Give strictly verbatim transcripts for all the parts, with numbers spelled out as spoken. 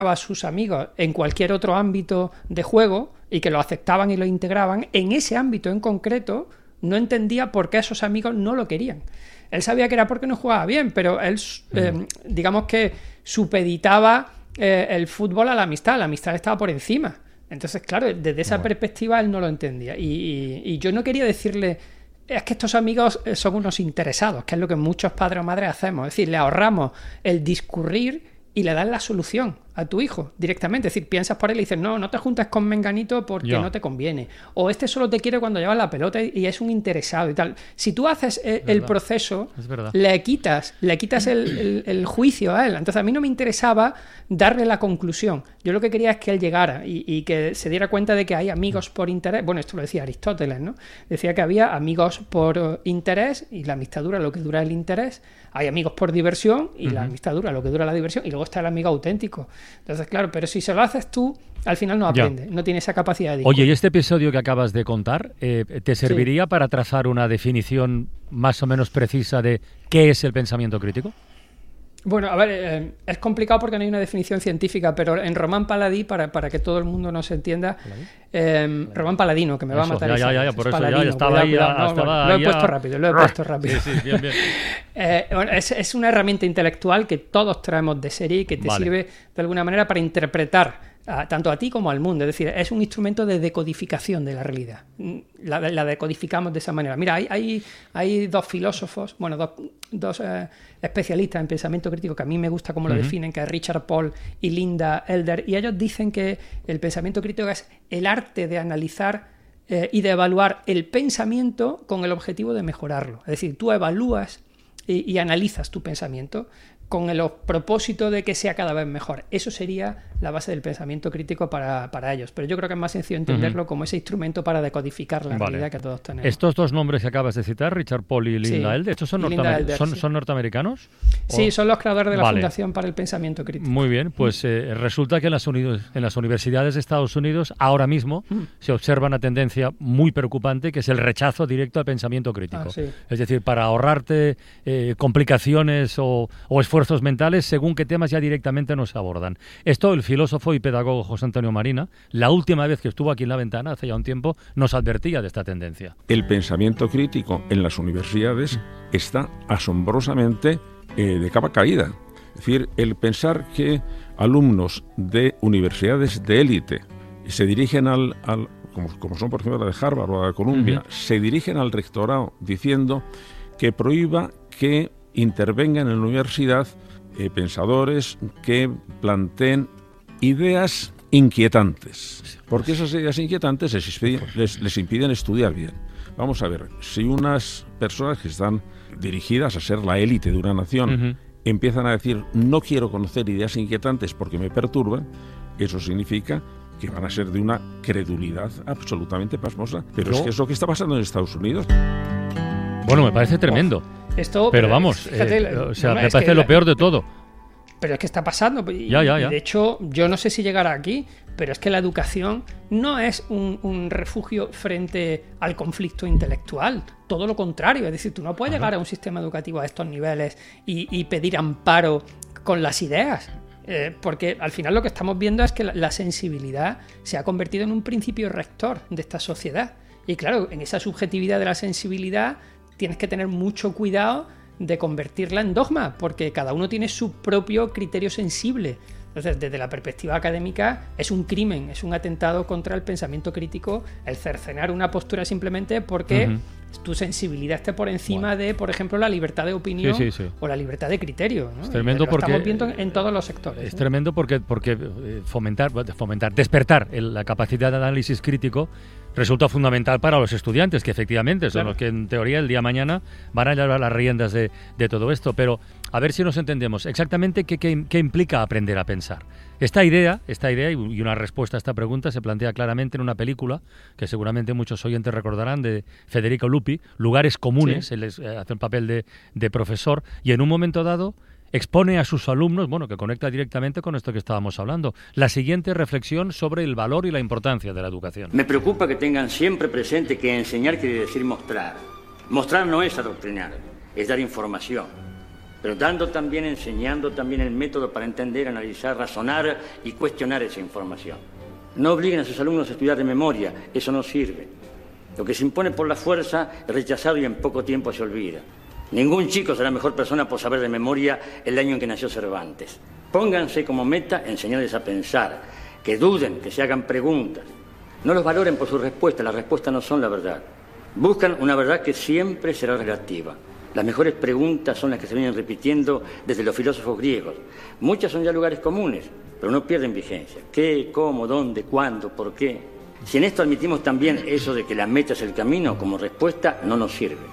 a sus amigos en cualquier otro ámbito de juego y que lo aceptaban y lo integraban, en ese ámbito en concreto no entendía por qué esos amigos no lo querían. Él sabía que era porque no jugaba bien, pero él, eh, digamos que supeditaba eh, el fútbol a la amistad, la amistad estaba por encima. Entonces, claro, desde esa bueno. perspectiva él no lo entendía. Y, y, y yo no quería decirle, es que estos amigos son unos interesados, que es lo que muchos padres o madres hacemos. Es decir, le ahorramos el discurrir y le das la solución a tu hijo directamente. Es decir, piensas por él y dices, no, no te juntes con menganito porque yeah. no te conviene. O este solo te quiere cuando llevas la pelota y es un interesado y tal. Si tú haces el, el proceso, le quitas, le quitas el, el, el juicio a él. Entonces a mí no me interesaba darle la conclusión. Yo lo que quería es que él llegara y, y que se diera cuenta de que hay amigos por interés. Bueno, esto lo decía Aristóteles, ¿no? Decía que había amigos por interés y la amistad dura lo que dura el interés. Hay amigos por diversión y uh-huh. la amistad dura lo que dura la diversión. Y luego está el amigo auténtico. Entonces, claro, pero si se lo haces tú, al final no aprende, ya. no tiene esa capacidad de discutir. Oye, ¿y este episodio que acabas de contar eh, te serviría sí. para trazar una definición más o menos precisa de qué es el pensamiento crítico? Bueno, a ver, eh, es complicado porque no hay una definición científica, pero en Román Paladí, para, para que todo el mundo nos entienda, eh, Román Paladino, que me eso, va a matar. Ya, ya, ya, ya, por eso Paladino, ya estaba cuidado, ahí. Cuidado, no, estaba bueno, ahí lo he puesto rápido, lo he puesto rápido. Sí, sí, bien, bien. eh, bueno, es, es una herramienta intelectual que todos traemos de serie y que te vale. sirve de alguna manera para interpretar A, tanto a ti como al mundo. Es decir, es un instrumento de decodificación de la realidad. La, la decodificamos de esa manera. Mira, hay, hay, hay dos filósofos, bueno, dos, dos eh, especialistas en pensamiento crítico que a mí me gusta cómo uh-huh. lo definen, que es Richard Paul y Linda Elder, y ellos dicen que el pensamiento crítico es el arte de analizar eh, y de evaluar el pensamiento con el objetivo de mejorarlo. Es decir, tú evalúas y, y analizas tu pensamiento con el propósito de que sea cada vez mejor. Eso sería la base del pensamiento crítico para, para ellos. Pero yo creo que es más sencillo entenderlo uh-huh. como ese instrumento para decodificar la vale. realidad que todos tenemos. Estos dos nombres que acabas de citar, Richard Paul y Linda sí. Elder, ¿estos son, norteamer- Elder, son, sí. son norteamericanos? Sí, ¿O? son los creadores de la vale. Fundación para el Pensamiento Crítico. Muy bien, pues eh, resulta que en las, uni- en las universidades de Estados Unidos ahora mismo uh-huh. se observa una tendencia muy preocupante, que es el rechazo directo al pensamiento crítico. Ah, sí. Es decir, para ahorrarte eh, complicaciones o, o esfuerzos mentales según qué temas ya directamente nos abordan. Esto el filósofo y pedagogo José Antonio Marina, la última vez que estuvo aquí en La Ventana, hace ya un tiempo, nos advertía de esta tendencia. El pensamiento crítico en las universidades está asombrosamente eh, de capa caída. Es decir, el pensar que alumnos de universidades de élite se dirigen al, al como, como son por ejemplo la de Harvard o la de Columbia, uh-huh. se dirigen al rectorado diciendo que prohíba que intervengan en la universidad eh, pensadores que planteen ideas inquietantes, porque esas ideas inquietantes les impiden, les, les impiden estudiar bien. Vamos a ver, si unas personas que están dirigidas a ser la élite de una nación uh-huh. empiezan a decir no quiero conocer ideas inquietantes porque me perturban, eso significa que van a ser de una credulidad absolutamente pasmosa. Pero ¿No? es que es lo que está pasando en Estados Unidos. Bueno, me parece tremendo. Esto, pero vamos, fíjate, eh, o sea, me parece lo peor de todo. Pero es que está pasando. Y, ya, ya, ya. y de hecho, yo no sé si llegará aquí, pero es que la educación no es un, un refugio frente al conflicto intelectual. Todo lo contrario. Es decir, tú no puedes Ajá. llegar a un sistema educativo a estos niveles y, y pedir amparo con las ideas. Eh, porque al final lo que estamos viendo es que la, la sensibilidad se ha convertido en un principio rector de esta sociedad. Y claro, en esa subjetividad de la sensibilidad tienes que tener mucho cuidado de convertirla en dogma, porque cada uno tiene su propio criterio sensible. Entonces, desde la perspectiva académica, es un crimen, es un atentado contra el pensamiento crítico el cercenar una postura simplemente porque uh-huh. tu sensibilidad esté por encima wow. de, por ejemplo, la libertad de opinión sí, sí, sí. o la libertad de criterio, ¿no? Es tremendo lo porque estamos viendo en todos los sectores. Es ¿no? tremendo porque, porque fomentar, fomentar, despertar el, la capacidad de análisis crítico resulta fundamental para los estudiantes, que efectivamente son claro. los que en teoría el día de mañana van a llevar las riendas de, de todo esto. Pero a ver si nos entendemos exactamente qué, qué, qué implica aprender a pensar. Esta idea, esta idea y una respuesta a esta pregunta se plantea claramente en una película que seguramente muchos oyentes recordarán, de Federico Lupi, Lugares Comunes. Sí. Él es, eh, hace el papel de, de profesor y en un momento dado expone a sus alumnos, bueno, que conecta directamente con esto que estábamos hablando, la siguiente reflexión sobre el valor y la importancia de la educación. Me preocupa que tengan siempre presente que enseñar quiere decir mostrar. Mostrar no es adoctrinar, es dar información. pero dando también, enseñando también el método para entender, analizar, razonar y cuestionar esa información. No obliguen a sus alumnos a estudiar de memoria, eso no sirve. Lo que se impone por la fuerza es rechazado y en poco tiempo se olvida. Ningún chico será mejor persona por saber de memoria el año en que nació Cervantes. Pónganse como meta enseñarles a pensar, que duden, que se hagan preguntas. No los valoren por sus respuestas, las respuestas no son la verdad. Buscan una verdad que siempre será relativa. Las mejores preguntas son las que se vienen repitiendo desde los filósofos griegos. Muchas son ya lugares comunes, pero no pierden vigencia. ¿Qué, cómo, dónde, cuándo, por qué? Si en esto admitimos también eso de que la meta es el camino, como respuesta no nos sirve.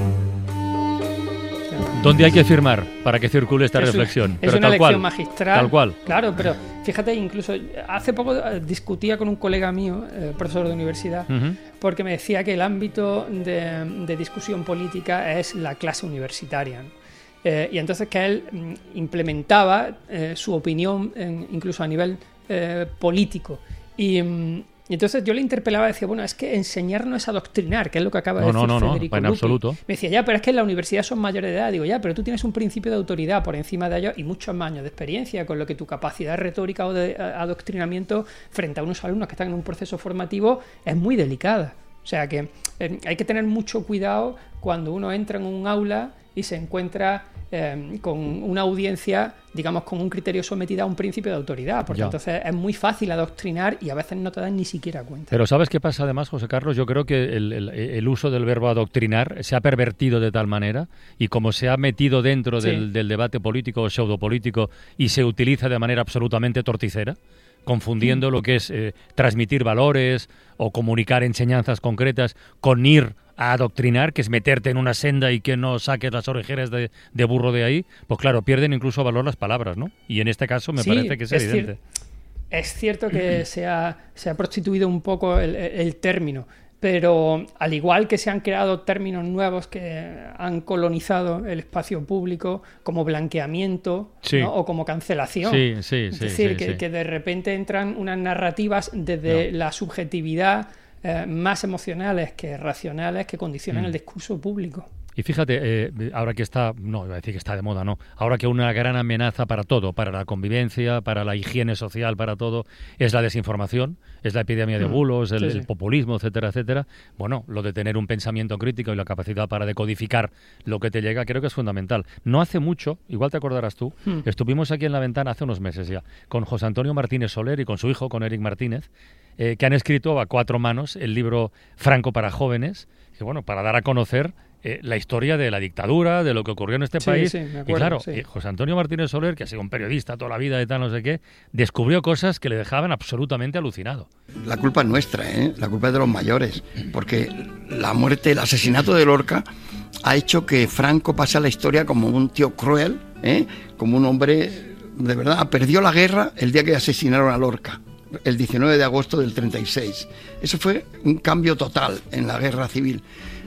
¿Dónde hay que firmar para que circule esta es reflexión? Una, pero es una tal lección cual, magistral. Tal cual. Claro, pero fíjate, incluso hace poco discutía con un colega mío, eh, profesor de universidad, uh-huh. porque me decía que el ámbito de, de discusión política es la clase universitaria, ¿no? Eh, y entonces que él mm, implementaba eh, su opinión en, incluso a nivel eh, político. Y... Mm, Y entonces yo le interpelaba y decía, bueno, es que enseñar no es adoctrinar, que es lo que acaba de no, decir no, no, Federico no, en Lupi. absoluto. Me decía, ya, pero es que en la universidad son mayores de edad. Digo, ya, pero tú tienes un principio de autoridad por encima de ellos y muchos más años de experiencia, con lo que tu capacidad retórica o de adoctrinamiento frente a unos alumnos que están en un proceso formativo es muy delicada. O sea que eh, hay que tener mucho cuidado cuando uno entra en un aula y se encuentra eh, con una audiencia, digamos, con un criterio sometido a un principio de autoridad, porque ya. entonces es muy fácil adoctrinar y a veces no te dan ni siquiera cuenta. Pero ¿sabes qué pasa además, José Carlos? Yo creo que el, el, el uso del verbo adoctrinar se ha pervertido de tal manera y como se ha metido dentro sí. del, del debate político o pseudopolítico y se utiliza de manera absolutamente torticera, confundiendo mm. lo que es eh, transmitir valores o comunicar enseñanzas concretas con ir a adoctrinar, que es meterte en una senda y que no saques las orejeras de, de burro de ahí, pues claro, pierden incluso valor las palabras, ¿no? Y en este caso me sí, parece que es, es evidente. Cier- es cierto que se ha, se ha prostituido un poco el, el término, pero al igual que se han creado términos nuevos que han colonizado el espacio público, como blanqueamiento, sí. ¿no? O como cancelación. Sí, sí, es sí, decir, sí, que, sí. que de repente entran unas narrativas desde no. la subjetividad eh, más emocionales que racionales que condicionan mm. el discurso público. Y fíjate, eh, ahora que está, no, iba a decir que está de moda, no, ahora que una gran amenaza para todo, para la convivencia, para la higiene social, para todo, es la desinformación, es la epidemia de bulos, el, sí, sí. el populismo, etcétera, etcétera. Bueno, lo de tener un pensamiento crítico y la capacidad para decodificar lo que te llega, creo que es fundamental. No hace mucho, igual te acordarás tú, hmm. estuvimos aquí en La Ventana hace unos meses ya, con José Antonio Martínez Soler y con su hijo, con Eric Martínez, eh, que han escrito a cuatro manos el libro Franco para jóvenes, que bueno, para dar a conocer Eh, la historia de la dictadura, de lo que ocurrió en este sí, país. Sí, me acuerdo, y claro, sí. eh, José Antonio Martínez Soler, que ha sido un periodista toda la vida y tal, no sé qué, descubrió cosas que le dejaban absolutamente alucinado. La culpa es nuestra, ¿eh? La culpa es de los mayores, porque la muerte, el asesinato de Lorca ha hecho que Franco pase a la historia como un tío cruel, ¿eh? Como un hombre, de verdad, perdió la guerra el día que asesinaron a Lorca, el diecinueve de agosto del treinta y seis. Eso fue un cambio total en la guerra civil.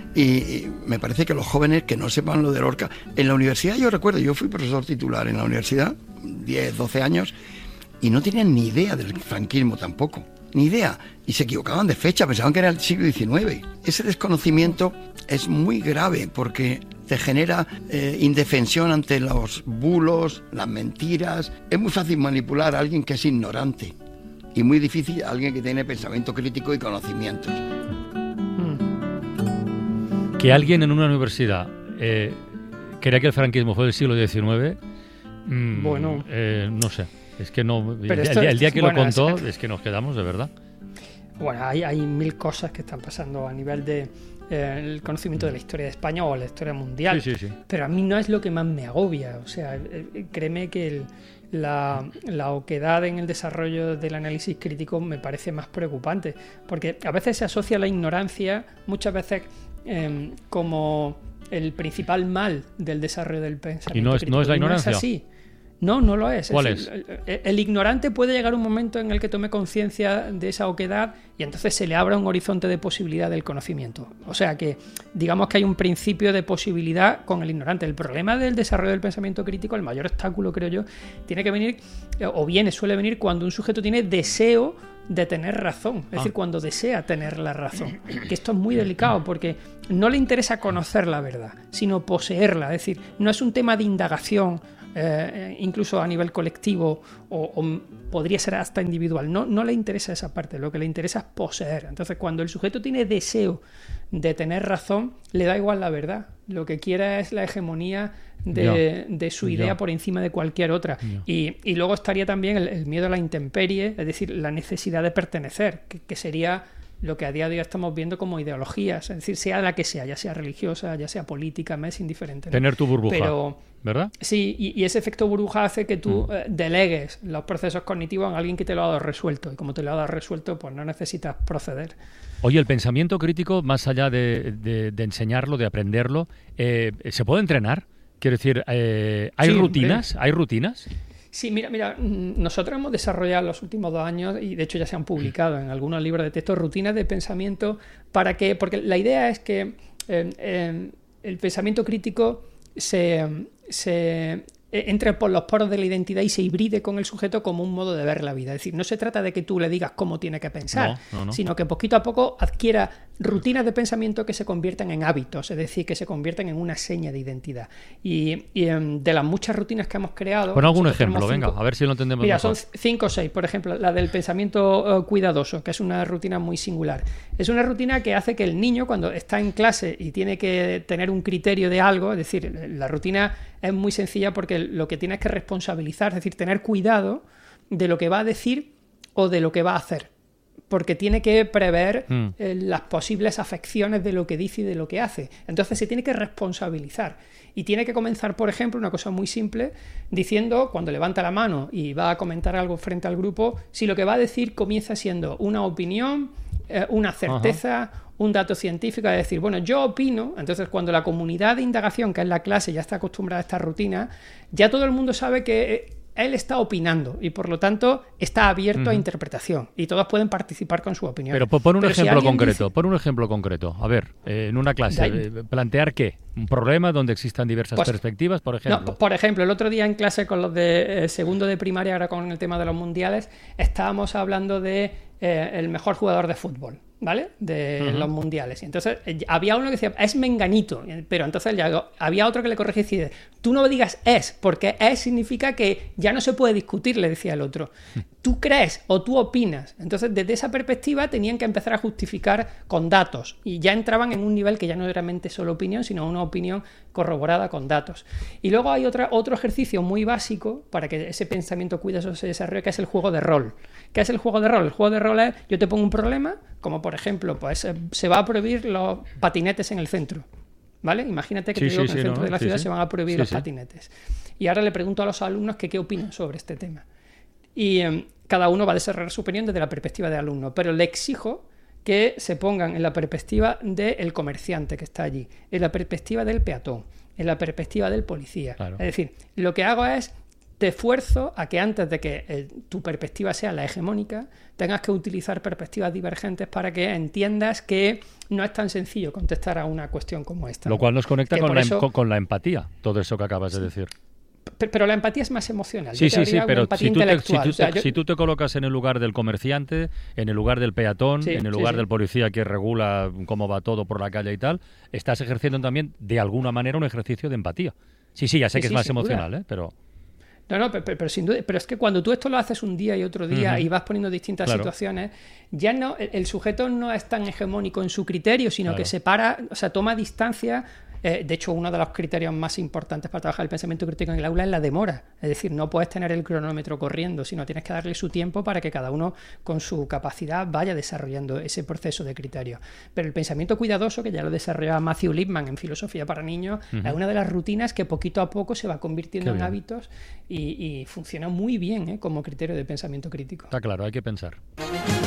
Y me parece que los jóvenes que no sepan lo de Lorca... En la universidad, yo recuerdo, yo fui profesor titular en la universidad, diez, doce años, y no tenían ni idea del franquismo tampoco, ni idea. Y se equivocaban de fecha, pensaban que era el siglo diecinueve. Ese desconocimiento es muy grave porque te genera eh, indefensión ante los bulos, las mentiras. Es muy fácil manipular a alguien que es ignorante y muy difícil a alguien que tiene pensamiento crítico y conocimientos. Que alguien en una universidad eh, crea que el franquismo fue del siglo diecinueve, mmm, bueno, eh, no sé, es que no. El, esto, el, el día que bueno, lo contó, es, es que nos quedamos de verdad. Bueno, hay, hay mil cosas que están pasando a nivel de eh, el conocimiento de la historia de España o la historia mundial, sí, sí, sí. pero a mí no es lo que más me agobia. O sea, eh, créeme que el, la, la oquedad en el desarrollo del análisis crítico me parece más preocupante, porque a veces se asocia la ignorancia, muchas veces Eh, como el principal mal del desarrollo del pensamiento y no es, crítico. no es la y ignorancia. No es así. No, no lo es. ¿Cuál es? es? Decir, el, el ignorante puede llegar a un momento en el que tome conciencia de esa oquedad y entonces se le abra un horizonte de posibilidad del conocimiento. O sea que, digamos que hay un principio de posibilidad con el ignorante. El problema del desarrollo del pensamiento crítico, el mayor obstáculo, creo yo, tiene que venir, o viene, suele venir cuando un sujeto tiene deseo de tener razón, es ah. decir, cuando desea tener la razón. Que esto es muy delicado porque no le interesa conocer la verdad, sino poseerla. Es decir, no es un tema de indagación, Eh, incluso a nivel colectivo o, o podría ser hasta individual. No, no le interesa esa parte, lo que le interesa es poseer. Entonces, cuando el sujeto tiene deseo de tener razón, le da igual la verdad. Lo que quiere es la hegemonía de, de su idea Yo. por encima de cualquier otra. Y, y luego estaría también el, el miedo a la intemperie, es decir, la necesidad de pertenecer, que, que sería lo que a día de hoy estamos viendo como ideologías, es decir, sea la que sea, ya sea religiosa, ya sea política, me es indiferente, ¿no? Tener tu burbuja, pero, ¿verdad? Sí, y, y ese efecto burbuja hace que tú mm. eh, delegues los procesos cognitivos a alguien que te lo ha dado resuelto, y como te lo ha dado resuelto, pues no necesitas proceder. Oye, el pensamiento crítico, más allá de, de, de enseñarlo, de aprenderlo, eh, ¿se puede entrenar? Quiero decir, eh, ¿hay sí, rutinas? ¿Hay rutinas? Sí, mira, mira, nosotros hemos desarrollado en los últimos dos años, y de hecho ya se han publicado en algunos libros de texto, rutinas de pensamiento para que, porque la idea es que eh, eh, el pensamiento crítico se, se entre por los poros de la identidad y se hibride con el sujeto como un modo de ver la vida. Es decir, no se trata de que tú le digas cómo tiene que pensar, no, no, no. sino que poquito a poco adquiera rutinas de pensamiento que se conviertan en hábitos, es decir, que se conviertan en una seña de identidad. Y, y de las muchas rutinas que hemos creado... Pon algún ejemplo, venga, a ver si lo entendemos Mira, mejor. son cinco o seis, por ejemplo, la del pensamiento uh, cuidadoso, que es una rutina muy singular. Es una rutina que hace que el niño, cuando está en clase y tiene que tener un criterio de algo, es decir, la rutina es muy sencilla porque lo que tiene es que responsabilizar, es decir, tener cuidado de lo que va a decir o de lo que va a hacer, porque tiene que prever mm. eh, las posibles afecciones de lo que dice y de lo que hace. Entonces se tiene que responsabilizar y tiene que comenzar, por ejemplo, una cosa muy simple, diciendo, cuando levanta la mano y va a comentar algo frente al grupo, si lo que va a decir comienza siendo una opinión, eh, una certeza, Ajá. un dato científico, es decir, bueno, yo opino. Entonces, cuando la comunidad de indagación, que es la clase, ya está acostumbrada a esta rutina, ya todo el mundo sabe que él está opinando y, por lo tanto, está abierto uh-huh. a interpretación y todos pueden participar con su opinión. Pero pon un Pero ejemplo si concreto, dice... pon un ejemplo concreto. A ver, eh, en una clase, eh, plantear ¿qué? Un problema donde existan diversas pues, perspectivas, por ejemplo. No, por ejemplo, el otro día en clase con los de eh, segundo de primaria, ahora con el tema de los mundiales, estábamos hablando de eh, el mejor jugador de fútbol, ¿vale? De uh-huh. los mundiales. Y entonces eh, había uno que decía, es Menganito, pero entonces ya había otro que le corregía y decía, tú no digas es, porque es significa que ya no se puede discutir, le decía el otro. Tú crees o tú opinas. Entonces, desde esa perspectiva tenían que empezar a justificar con datos y ya entraban en un nivel que ya no era realmente solo opinión, sino una opinión corroborada con datos. Y luego hay otra, otro ejercicio muy básico para que ese pensamiento cuidadoso se desarrolle, que es el juego de rol. ¿Qué es el juego de rol? El juego de rol es, yo te pongo un problema, como por ejemplo, pues se va a prohibir los patinetes en el centro, ¿vale? Imagínate que sí, te digo sí, que en el sí, centro no, de la sí, ciudad sí. se van a prohibir sí, los sí. patinetes. Y ahora le pregunto a los alumnos que qué opinan sobre este tema. Y eh, cada uno va a desarrollar su opinión desde la perspectiva del alumno, pero le exijo que se pongan en la perspectiva del comerciante que está allí, en la perspectiva del peatón, en la perspectiva del policía. Claro. Es decir, lo que hago es te esfuerzo a que antes de que eh, tu perspectiva sea la hegemónica, tengas que utilizar perspectivas divergentes para que entiendas que no es tan sencillo contestar a una cuestión como esta. Lo cual nos conecta con la, eso... con, con la empatía, todo eso que acabas sí. de decir. Pero la empatía es más emocional. Sí, sí, sí, pero si tú, te, si, tú te, o sea, yo... si tú te colocas en el lugar del comerciante, en el lugar del peatón, sí, en el lugar sí, sí. del policía que regula cómo va todo por la calle y tal, estás ejerciendo también, de alguna manera, un ejercicio de empatía. Sí, sí, ya sé sí, que sí, es más emocional, ¿eh? pero... No, no, pero, pero, pero sin duda, pero es que cuando tú esto lo haces un día y otro día uh-huh. y vas poniendo distintas claro. situaciones, ya no, el, el sujeto no es tan hegemónico en su criterio, sino claro. que se para, o sea, toma distancia. Eh, de hecho, uno de los criterios más importantes para trabajar el pensamiento crítico en el aula es la demora. Es decir, no puedes tener el cronómetro corriendo, sino tienes que darle su tiempo para que cada uno con su capacidad vaya desarrollando ese proceso de criterio. Pero el pensamiento cuidadoso, que ya lo desarrollaba Matthew Lipman en Filosofía para Niños, uh-huh. es una de las rutinas que poquito a poco se va convirtiendo en hábitos y, y funciona muy bien ¿eh? como criterio de pensamiento crítico. Está claro, hay que pensar.